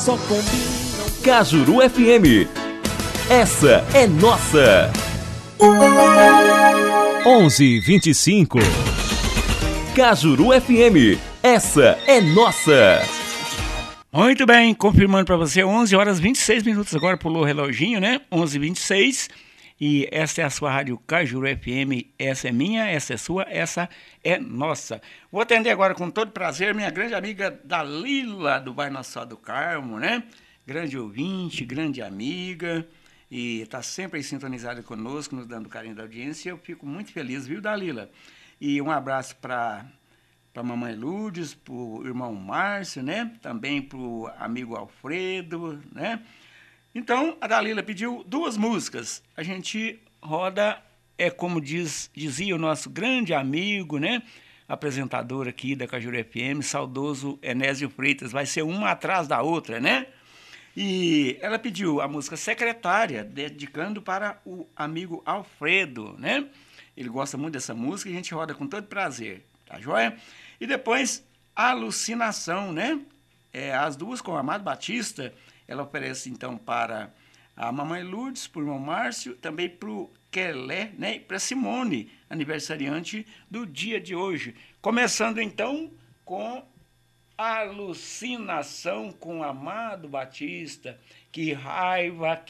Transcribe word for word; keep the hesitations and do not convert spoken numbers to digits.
Só combinam. Cajuru F M. Essa é nossa. onze e vinte e cinco. Cajuru F M. Essa é nossa. Muito bem, confirmando para você, onze horas e vinte e seis minutos, agora pulou o reloginho, né? onze e vinte e seis. E essa é a sua rádio Cajuru F M, essa é minha, essa é sua, essa é nossa. Vou atender agora com todo prazer minha grande amiga Dalila, do Bairro Nossa Senhora do Carmo, né? Grande ouvinte, grande amiga, e está sempre aí sintonizada conosco, nos dando carinho da audiência. Eu fico muito feliz, viu, Dalila? E um abraço para a mamãe Lourdes, para o irmão Márcio, né? Também para o amigo Alfredo, né? Então, a Dalila pediu duas músicas. A gente roda, é como diz, dizia o nosso grande amigo, né? Apresentador aqui da Cajuru F M, saudoso Enésio Freitas. Vai ser uma atrás da outra, né? E ela pediu a música Secretária, dedicando para o amigo Alfredo, né? Ele gosta muito dessa música e a gente roda com todo prazer, tá joia? E depois, Alucinação, né? É, as duas com o Amado Batista. Ela oferece, então, para a mamãe Lourdes, para o irmão Márcio, também para o Kelé, né? E para Simone, aniversariante do dia de hoje. Começando, então, com Alucinação com o Amado Batista. Que raiva,